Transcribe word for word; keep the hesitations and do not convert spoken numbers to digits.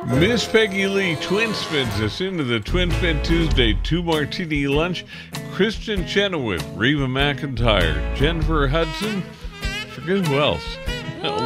Miss Peggy Lee, Twin Spins us into the Twin Spin Tuesday two martini lunch. Kristen Chenoweth, Reba McEntire, Jennifer Hudson, forget who else.